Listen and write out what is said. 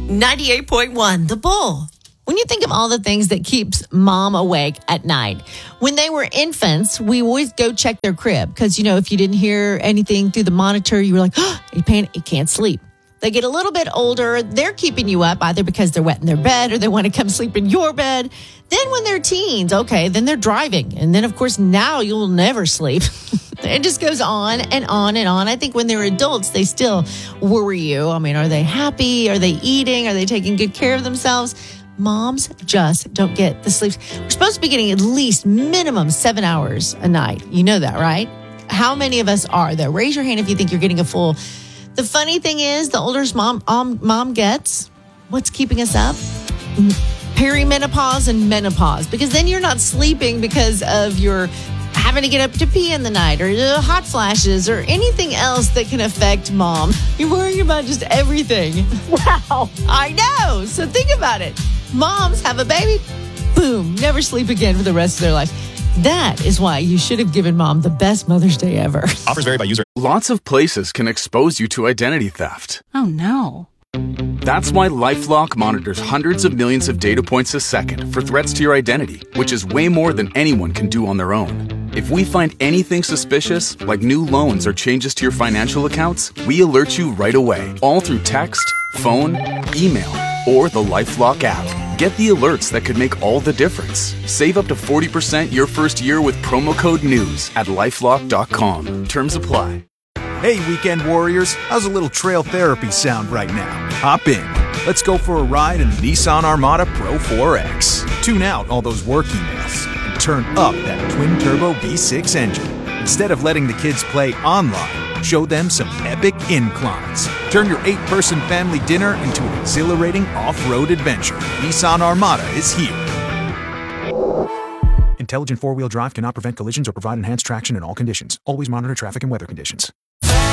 98.1 The Bull. When you think of all the things that keeps mom awake at night, when they were infants, we always go check their crib because, if you didn't hear anything through the monitor, you were like, you can't sleep. They get a little bit older, they're keeping you up either because they're wet in their bed or they want to come sleep in your bed. Then when they're teens, then they're driving. And then, of course, now you'll never sleep. It just goes on and on and on. I think when they're adults, they still worry you. I mean, are they happy? Are they eating? Are they taking good care of themselves? Moms just don't get the sleep. We're supposed to be getting at least minimum 7 hours a night. You know that, right? How many of us are though? Raise your hand if you think you're getting a full. The funny thing is, the older mom gets, what's keeping us up? Perimenopause and menopause. Because then you're not sleeping because of your having to get up to pee in the night or the hot flashes or anything else that can affect mom. You're worrying about just everything. Wow. I know. So think about it. Moms have a baby, boom, never sleep again for the rest of their life. That is why you should have given mom the best Mother's Day ever. Offers vary by user. Lots of places can expose you to identity theft. Oh, no. That's why LifeLock monitors hundreds of millions of data points a second for threats to your identity, which is way more than anyone can do on their own. If we find anything suspicious, like new loans or changes to your financial accounts, we alert you right away, all through text, phone, email, or the LifeLock app. Get the alerts that could make all the difference. Save up to 40% your first year with promo code NEWS at LifeLock.com. Terms apply. Hey, weekend warriors, how's a little trail therapy sound right now? Hop in. Let's go for a ride in the Nissan Armada Pro 4X. Tune out all those work emails and turn up that twin-turbo V6 engine. Instead of letting the kids play online, show them some epic inclines. Turn your 8-person family dinner into an exhilarating off-road adventure. Nissan Armada is here. Intelligent four-wheel drive cannot prevent collisions or provide enhanced traction in all conditions. Always monitor traffic and weather conditions.